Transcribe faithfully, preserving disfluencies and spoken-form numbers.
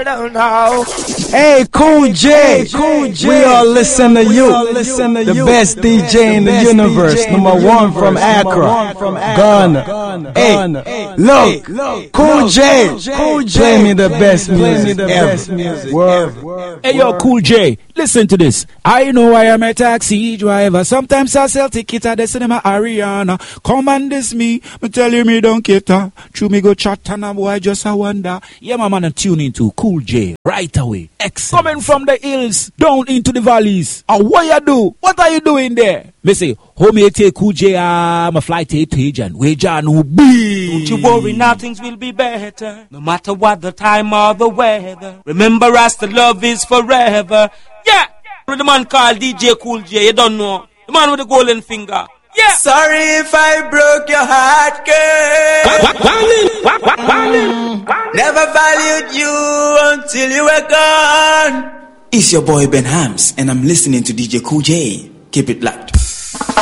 I don't know. Hey, Cool J, Cool J, we all listen to you. The best D J in the universe, number one from Accra, Ghana. Hey, look, Cool J, Cool J, play me the best music ever. Word. Hey, yo, Cool J, listen to this. I know I am a taxi driver. Sometimes I sell tickets at the cinema Ariana. Come and this me, me tell you me don't cater. True me go chat and a boy just a wonder. Yeah, my man, tune into Cool J right away. Excellent. Coming from the hills down into the valleys. And what you do? What are you doing there? Me say, home you take Cool J, I'm a flight to Ajan. Wage on who be. Don't you worry, now things will be better. No matter what the time or the weather. Remember us, the love is forever. Yeah. The man called D J Cool J, you don't know. The man with the golden finger. Yeah. Sorry if I broke your heart, girl. Never valued you until you were gone. It's your boy Ben Hams, and I'm listening to D J Cool J. Keep it locked.